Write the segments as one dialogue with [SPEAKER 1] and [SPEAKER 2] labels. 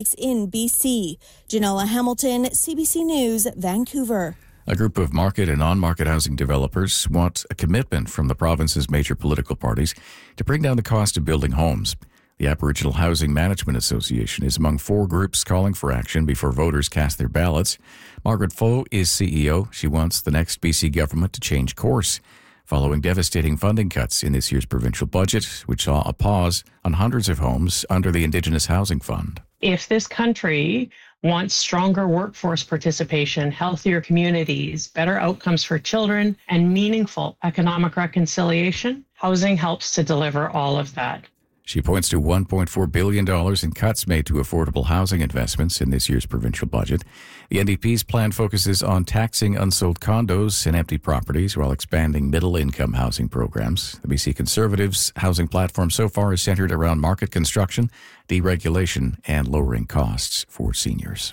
[SPEAKER 1] strikes in BC. Janella Hamilton, CBC News, Vancouver.
[SPEAKER 2] A group of market and on-market housing developers want a commitment from the province's major political parties to bring down the cost of building homes. The Aboriginal Housing Management Association is among 4 groups calling for action before voters cast their ballots. Margaret Foe is CEO. She wants the next BC government to change course following devastating funding cuts in this year's provincial budget, which saw a pause on hundreds of homes under the Indigenous Housing Fund.
[SPEAKER 3] If this country wants stronger workforce participation, healthier communities, better outcomes for children, and meaningful economic reconciliation, housing helps to deliver all of that.
[SPEAKER 2] She points to $1.4 billion in cuts made to affordable housing investments in this year's provincial budget. The NDP's plan focuses on taxing unsold condos and empty properties while expanding middle-income housing programs. The BC Conservatives' housing platform so far is centred around market construction, deregulation, and lowering costs for seniors.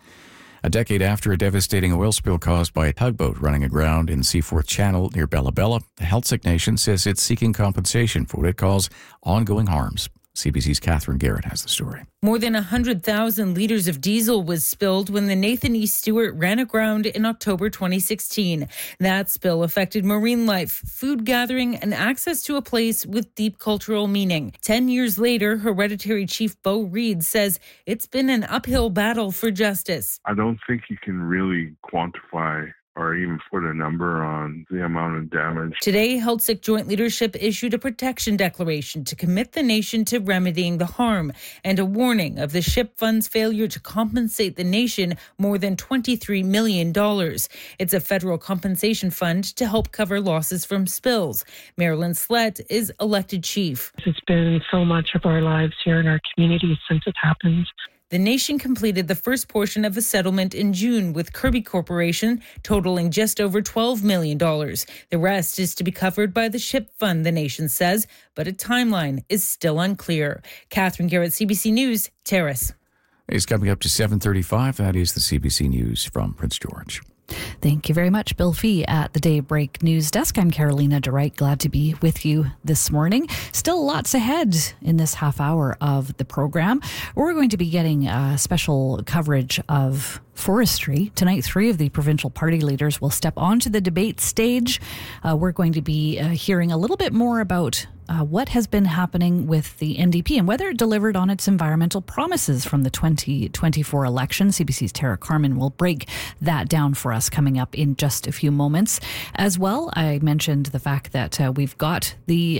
[SPEAKER 2] A decade after a devastating oil spill caused by a tugboat running aground in Seaforth Channel near Bella Bella, the Heiltsuk Nation says it's seeking compensation for what it calls ongoing harms. CBC's Catherine Garrett has the story.
[SPEAKER 4] More than 100,000 litres of diesel was spilled when the Nathan E. Stewart ran aground in October 2016. That spill affected marine life, food gathering, and access to a place with deep cultural meaning. 10 years later, Hereditary Chief Bo Reid says it's been an uphill battle for justice.
[SPEAKER 5] I don't think you can really quantify or even put a number on the amount of damage.
[SPEAKER 4] Today, Heiltsuk Joint Leadership issued a protection declaration to commit the nation to remedying the harm and a warning of the ship fund's failure to compensate the nation more than $23 million. It's a federal compensation fund to help cover losses from spills. Marilyn Slett is elected chief.
[SPEAKER 3] It's been so much of our lives here in our community since it happened.
[SPEAKER 4] The nation completed the first portion of a settlement in June with Kirby Corporation, totaling just over $12 million. The rest is to be covered by the ship fund, the nation says, but a timeline is still unclear. Catherine Garrett, CBC News, Terrace.
[SPEAKER 2] It's coming up to 7:35. That is the CBC News from Prince George.
[SPEAKER 6] Thank you very much, Bill Fee at the Daybreak News Desk. I'm Carolina DeWright. Glad to be with you this morning. Still lots ahead in this half hour of the program. We're going to be getting special coverage of forestry. Tonight, 3 of the provincial party leaders will step onto the debate stage. We're going to be hearing a little bit more about what has been happening with the NDP and whether it delivered on its environmental promises from the 2024 election. CBC's Tara Carmen will break that down for us coming up in just a few moments. As well, I mentioned the fact that we've got the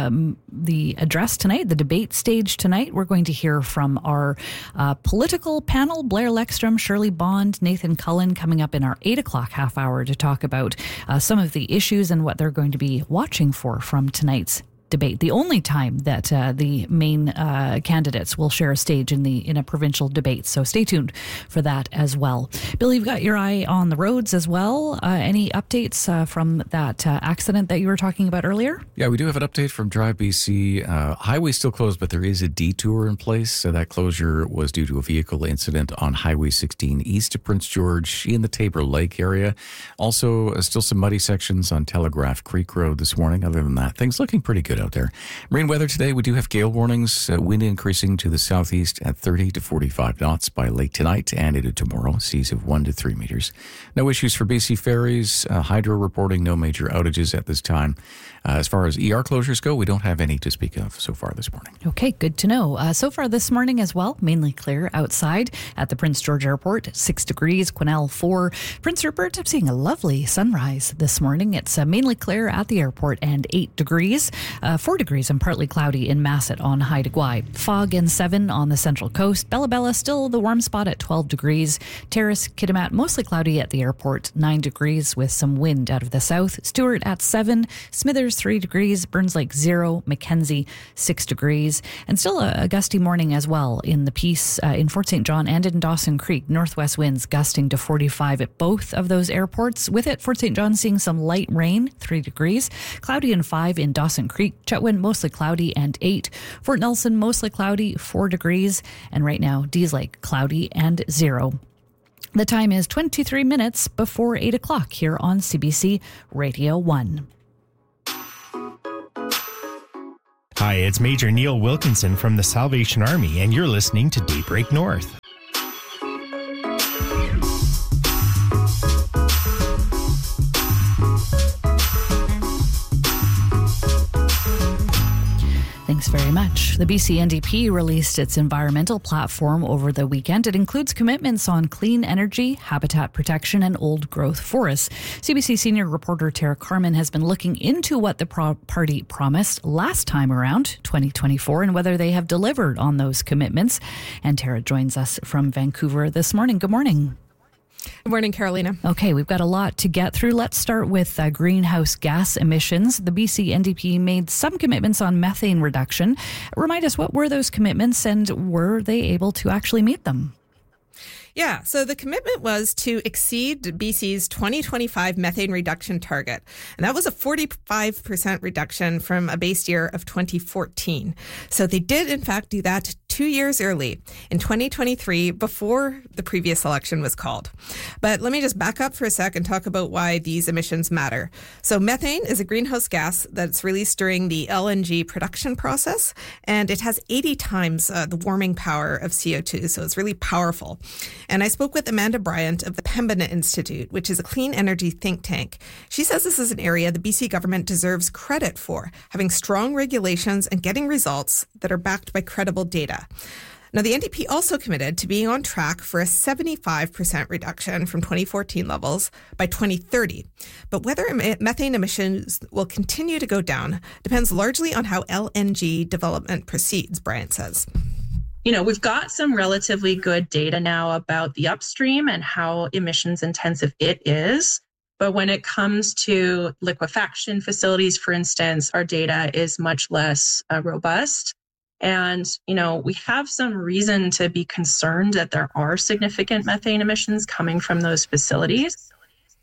[SPEAKER 6] address tonight, the debate stage tonight. We're going to hear from our political panel, Blair Leckstrom, Shirley Bond, Nathan Cullen, coming up in our 8 o'clock half hour to talk about some of the issues and what they're going to be watching for from tonight's debate. The only time that the main candidates will share a stage in a provincial debate. So stay tuned for that as well. Bill, you've got your eye on the roads as well. Any updates from that accident that you were talking about earlier?
[SPEAKER 2] Yeah, we do have an update from Drive BC. Highway still closed, but there is a detour in place. So that closure was due to a vehicle incident on Highway 16 east of Prince George in the Tabor Lake area. Also, still some muddy sections on Telegraph Creek Road this morning. Other than that, things looking pretty good out there. Marine weather today, we do have gale warnings, wind increasing to the southeast at 30 to 45 knots by late tonight and into tomorrow, seas of 1 to 3 meters. No issues for BC ferries. Hydro reporting no major outages at this time. As far as ER closures go, we don't have any to speak of so far this morning.
[SPEAKER 6] Okay, good to know. So far this morning as well, mainly clear outside at the Prince George Airport, 6 degrees, Quesnel 4. Prince Rupert, I'm seeing a lovely sunrise this morning. It's mainly clear at the airport and 8 degrees. 4 degrees and partly cloudy in Masset on Haida Gwaii. Fog and 7 on the central coast. Bella Bella still the warm spot at 12 degrees. Terrace, Kitimat mostly cloudy at the airport, 9 degrees with some wind out of the south. Stewart at 7. Smithers 3 degrees. Burns Lake 0. Mackenzie 6 degrees. And still a gusty morning as well in the Peace in Fort St. John and in Dawson Creek. Northwest winds gusting to 45 at both of those airports. With it, Fort St. John seeing some light rain, 3 degrees. Cloudy and 5 in Dawson Creek. Chetwynd mostly cloudy and 8. Fort Nelson mostly cloudy, 4 degrees. And right now, Dease Lake cloudy and 0. The time is 23 minutes before 8 o'clock here on CBC Radio 1.
[SPEAKER 7] Hi, it's Major Neil Wilkinson from the Salvation Army, and you're listening to Daybreak North.
[SPEAKER 6] very much. The BC NDP released its environmental platform over the weekend. It includes commitments on clean energy, habitat protection, and old growth forests. CBC senior reporter Tara Carman has been looking into what the party promised last time around, 2024, and whether they have delivered on those commitments. And Tara joins us from Vancouver this morning. Good morning.
[SPEAKER 7] Good morning, Carolina.
[SPEAKER 6] Okay, we've got a lot to get through. Let's start with greenhouse gas emissions. The BC NDP made some commitments on methane reduction. Remind us, what were those commitments and were they able to actually meet them?
[SPEAKER 7] Yeah, so the commitment was to exceed BC's 2025 methane reduction target. And that was a 45% reduction from a base year of 2014. So they did, in fact, do that 2 years early in 2023 before the previous election was called. But let me just back up for a sec and talk about why these emissions matter. So methane is a greenhouse gas that's released during the LNG production process, and it has 80 times the warming power of CO2. So it's really powerful. And I spoke with Amanda Bryant of the Pembina Institute, which is a clean energy think tank. She says this is an area the BC government deserves credit for, having strong regulations and getting results that are backed by credible data. Now, the NDP also committed to being on track for a 75% reduction from 2014 levels by 2030. But whether methane emissions will continue to go down depends largely on how LNG development proceeds, Bryant says.
[SPEAKER 8] You know, we've got some relatively good data now about the upstream and how emissions intensive it is. But when it comes to liquefaction facilities, for instance, our data is much less robust. And, you know, we have some reason to be concerned that there are significant methane emissions coming from those facilities.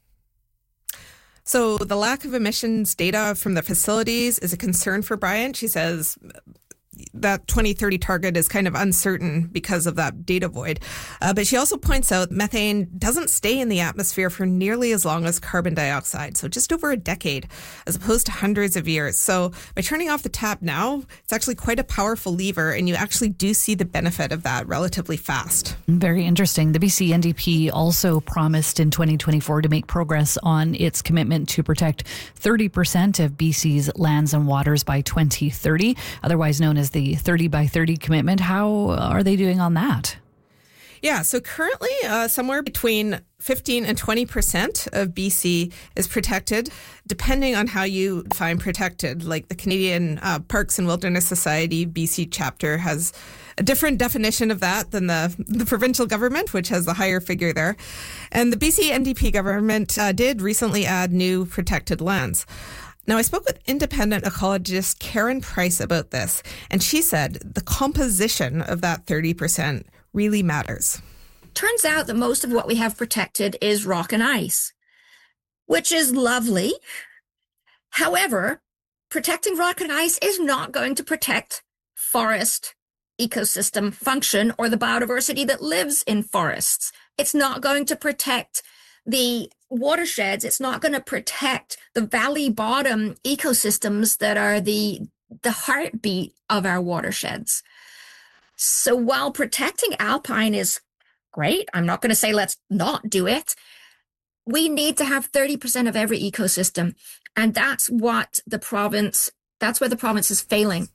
[SPEAKER 7] So the lack of emissions data from the facilities is a concern for Bryant. She says that 2030 target is kind of uncertain because of that data void. But she also points out methane doesn't stay in the atmosphere for nearly as long as carbon dioxide, so just over a decade, as opposed to hundreds of years. So by turning off the tap now, it's actually quite a powerful lever, and you actually do see the benefit of that relatively fast.
[SPEAKER 6] Very interesting. The BC NDP also promised in 2024 to make progress on its commitment to protect 30% of BC's lands and waters by 2030, otherwise known as the 30 by 30 commitment. How are they doing on that?
[SPEAKER 7] Yeah, so currently somewhere between 15 and 20% of BC is protected, depending on how you define protected. Like the Canadian Parks and Wilderness Society BC chapter has a different definition of that than the provincial government, which has the higher figure there. And the BC NDP government did recently add new protected lands. Now, I spoke with independent ecologist Karen Price about this, and she said the composition of that 30% really matters.
[SPEAKER 9] Turns out that most of what we have protected is rock and ice, which is lovely. However, protecting rock and ice is not going to protect forest ecosystem function or the biodiversity that lives in forests. It's not going to protect the watersheds. It's not going to protect the valley bottom ecosystems that are the heartbeat of our watersheds. So while protecting alpine is great, I'm not going to say let's not do it. We need to have 30% of every ecosystem. And that's where the province is failing.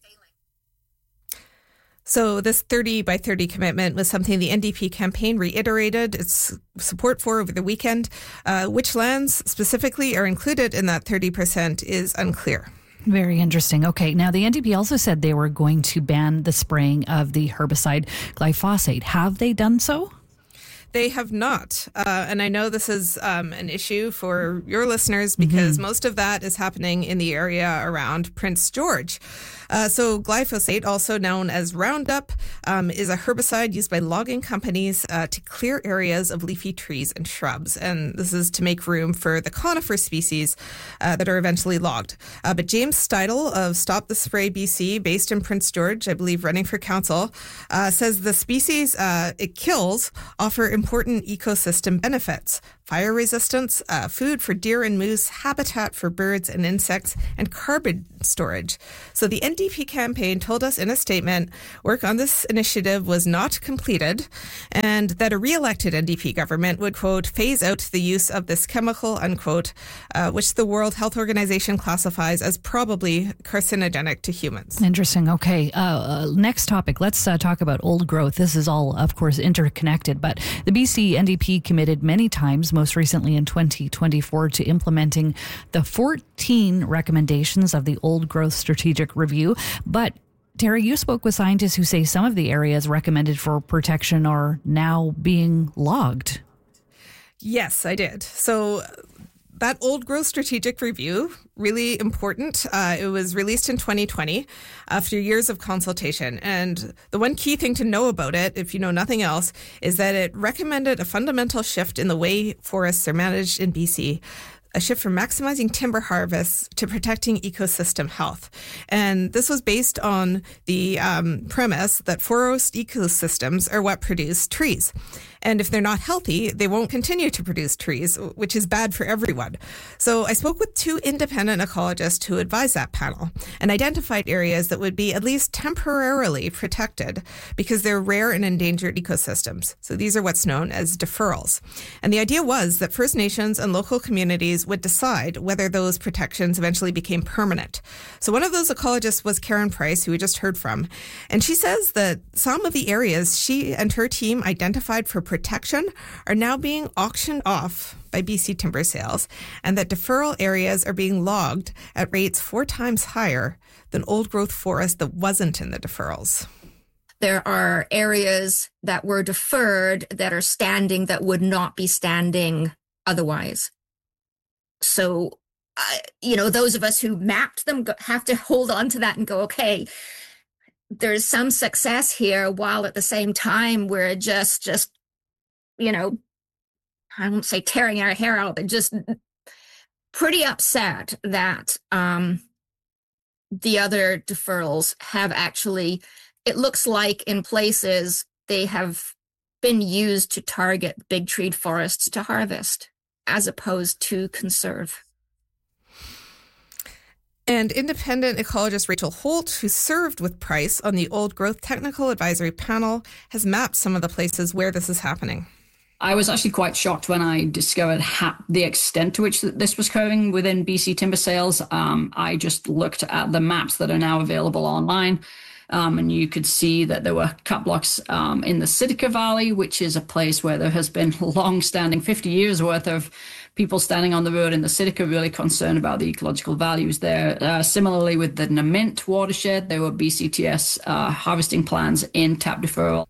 [SPEAKER 7] So this 30 by 30 commitment was something the NDP campaign reiterated its support for over the weekend. Which lands specifically are included in that 30% is unclear.
[SPEAKER 6] Very interesting. Okay, now the NDP also said they were going to ban the spraying of the herbicide glyphosate. Have they done so?
[SPEAKER 7] They have not. And I know this is an issue for your listeners because most of that is happening in the area around Prince George. So glyphosate, also known as Roundup, is a herbicide used by logging companies to clear areas of leafy trees and shrubs. And this is to make room for the conifer species that are eventually logged. But James Steidel of Stop the Spray BC, based in Prince George, I believe running for council, says the species it kills offer important ecosystem benefits: fire resistance, food for deer and moose, habitat for birds and insects, and carbon storage. So the NDP NDP campaign told us in a statement work on this initiative was not completed and that a re-elected NDP government would, quote, phase out the use of this chemical, unquote, which the World Health Organization classifies as probably carcinogenic to humans.
[SPEAKER 6] Interesting. Okay. Next topic. Let's talk about old growth. This is all, of course, interconnected, but the BC NDP committed many times, most recently in 2024, to implementing the 14 recommendations of the Old Growth Strategic Review. But Terry, you spoke with scientists who say some of the areas recommended for protection are now being logged.
[SPEAKER 7] Yes, I did. So that Old Growth Strategic Review, really important. It was released in 2020 after years of consultation. And the one key thing to know about it, if you know nothing else, is that it recommended a fundamental shift in the way forests are managed in BC. A shift from maximizing timber harvests to protecting ecosystem health. And this was based on the premise that forest ecosystems are what produce trees. And if they're not healthy, they won't continue to produce trees, which is bad for everyone. So I spoke with 2 independent ecologists who advised that panel and identified areas that would be at least temporarily protected because they're rare and endangered ecosystems. So these are what's known as deferrals. And the idea was that First Nations and local communities would decide whether those protections eventually became permanent. So one of those ecologists was Karen Price, who we just heard from. And she says that some of the areas she and her team identified for protection are now being auctioned off by BC Timber Sales, and that deferral areas are being logged at rates 4 times higher than old growth forest that wasn't in the deferrals.
[SPEAKER 9] There are areas that were deferred that are standing that would not be standing otherwise. So, those of us who mapped them have to hold on to that and go, okay, there's some success here, while at the same time we're just I won't say tearing our hair out, but just pretty upset that the other deferrals have actually, it looks like in places they have been used to target big treed forests to harvest as opposed to conserve.
[SPEAKER 7] And independent ecologist Rachel Holt, who served with Price on the Old Growth Technical Advisory Panel, has mapped some of the places where this is happening.
[SPEAKER 10] I was actually quite shocked when I discovered the extent to which this was occurring within BC Timber Sales. I just looked at the maps that are now available online, and you could see that there were cut blocks in the Sitka Valley, which is a place where there has been long-standing 50 years worth of people standing on the road in the Sitka really concerned about the ecological values there. Similarly, with the Namint watershed, there were BCTS harvesting plans in tap deferral.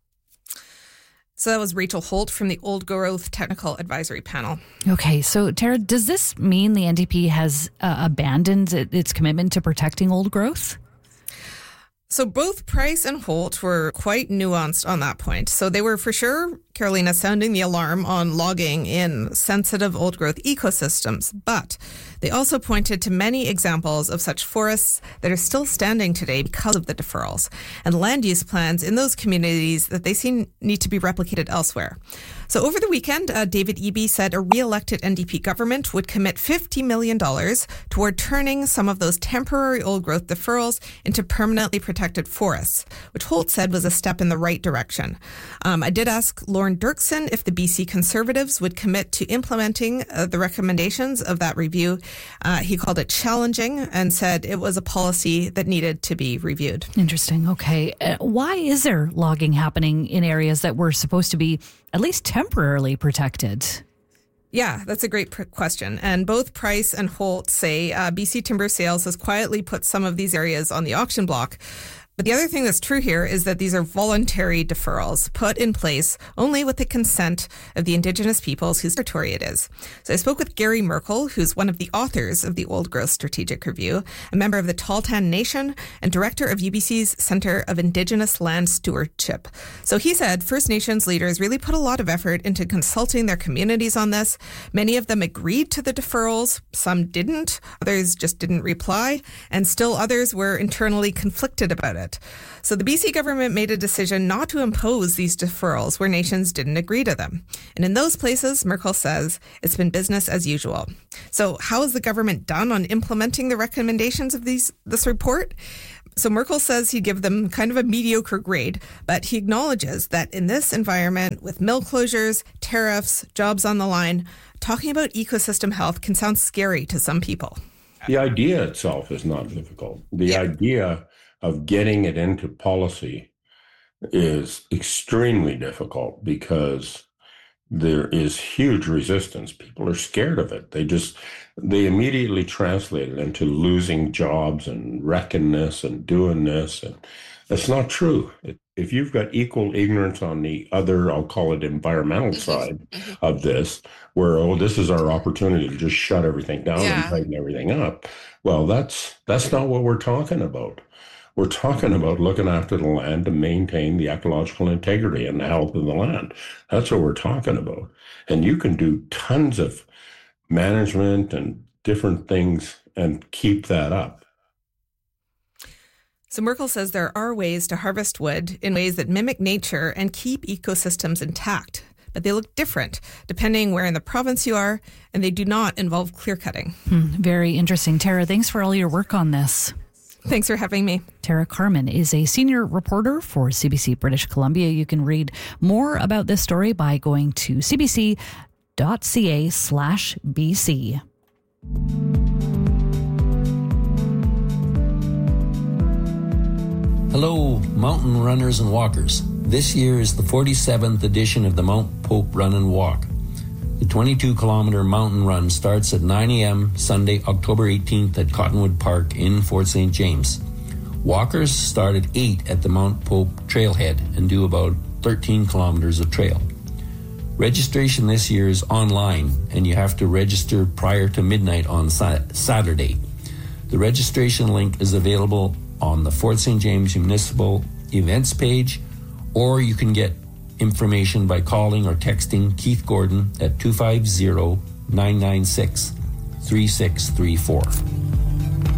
[SPEAKER 7] So that was Rachel Holt from the Old Growth Technical Advisory Panel.
[SPEAKER 6] Okay, so Tara, does this mean the NDP has abandoned its commitment to protecting old growth?
[SPEAKER 7] So both Price and Holt were quite nuanced on that point. So they were for sure, Carolina, sounding the alarm on logging in sensitive old growth ecosystems, but they also pointed to many examples of such forests that are still standing today because of the deferrals and land use plans in those communities that they see need to be replicated elsewhere. So over the weekend, David Eby said a re-elected NDP government would commit $50 million toward turning some of those temporary old growth deferrals into permanently protected forests, which Holt said was a step in the right direction. I did ask Lorne Dirksen if the BC Conservatives would commit to implementing the recommendations of that review. He called it challenging and said it was a policy that needed to be reviewed.
[SPEAKER 6] Interesting. Okay. Why is there logging happening in areas that were supposed to be at least temporarily protected?
[SPEAKER 7] Yeah, that's a great question. And both Price and Holt say BC Timber Sales has quietly put some of these areas on the auction block. But the other thing that's true here is that these are voluntary deferrals put in place only with the consent of the Indigenous peoples whose territory it is. So I spoke with Gary Merkel, who's one of the authors of the Old Growth Strategic Review, a member of the Tahltan Nation and director of UBC's Centre of Indigenous Land Stewardship. So he said First Nations leaders really put a lot of effort into consulting their communities on this. Many of them agreed to the deferrals. Some didn't. Others just didn't reply. And still others were internally conflicted about it. So the BC government made a decision not to impose these deferrals where nations didn't agree to them. And in those places, Merkel says, it's been business as usual. So how is the government done on implementing the recommendations of this report? So Merkel says he'd give them kind of a mediocre grade, but he acknowledges that in this environment, with mill closures, tariffs, jobs on the line, talking about ecosystem health can sound scary to some people.
[SPEAKER 11] The idea itself is not difficult. The idea of getting it into policy is extremely difficult because there is huge resistance. People are scared of it. They immediately translate it into losing jobs and wrecking this and doing this. And that's not true. If you've got equal ignorance on the other, I'll call it environmental side of this, where, this is our opportunity to just shut everything down and tighten everything up. Well, that's not what we're talking about. We're talking about looking after the land to maintain the ecological integrity and the health of the land. That's what we're talking about. And you can do tons of management and different things and keep that up.
[SPEAKER 7] So Merkel says there are ways to harvest wood in ways that mimic nature and keep ecosystems intact, but they look different depending where in the province you are, and they do not involve clear cutting.
[SPEAKER 6] Very interesting. Tara, thanks for all your work on this.
[SPEAKER 7] Thanks for having me.
[SPEAKER 6] Tara Carman is a senior reporter for CBC British Columbia. You can read more about this story by going to cbc.ca/BC.
[SPEAKER 12] Hello, mountain runners and walkers. This year is the 47th edition of the Mount Pope Run and Walk. The 22-kilometer mountain run starts at 9 a.m. Sunday, October 18th at Cottonwood Park in Fort St. James. Walkers start at 8 at the Mount Pope trailhead and do about 13 kilometers of trail. Registration this year is online, and you have to register prior to midnight on Saturday. The registration link is available on the Fort St. James Municipal Events page, or you can get information by calling or texting Keith Gordon at 250-996-3634.